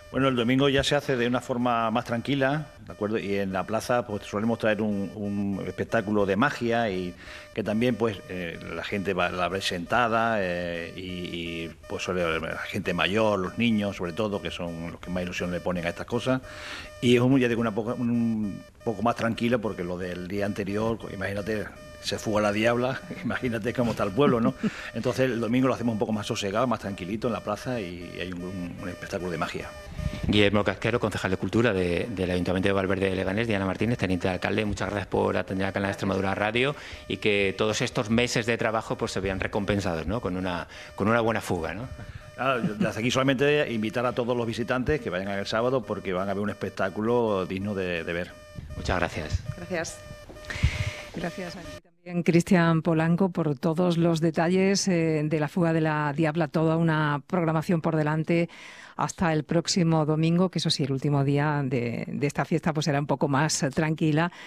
Bueno, el domingo ya se hace de una forma más tranquila, ¿de acuerdo? Y en la plaza pues solemos traer un espectáculo de magia y que también pues la gente la ve sentada pues suele la gente mayor, los niños sobre todo, que son los que más ilusión le ponen a estas cosas. Y es ya digo, un poco más tranquilo porque lo del día anterior, imagínate, se fuga la diabla, imagínate cómo está el pueblo, ¿no? Entonces el domingo lo hacemos un poco más sosegado, más tranquilito en la plaza y hay un espectáculo de magia. Guillermo Casquero, concejal de Cultura del Ayuntamiento de Valverde de Leganés. Diana Martínez, teniente de alcalde, muchas gracias por atender a Canal de Extremadura Radio y que todos estos meses de trabajo pues se vean recompensados, ¿no? Con una buena fuga, ¿no? Desde aquí solamente invitar a todos los visitantes que vayan el sábado porque van a ver un espectáculo digno de ver. Muchas gracias. Gracias. Gracias a ti también, Cristian Polanco, por todos los detalles de la fuga de la Diabla. Toda una programación por delante hasta el próximo domingo, que eso sí, el último día de esta fiesta pues será un poco más tranquila.